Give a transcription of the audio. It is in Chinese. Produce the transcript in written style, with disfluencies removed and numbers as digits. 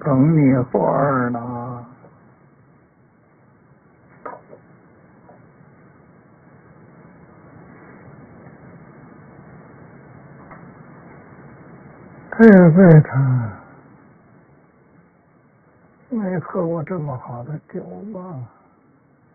等你会儿呢。这辈子没喝过这么好的酒吧。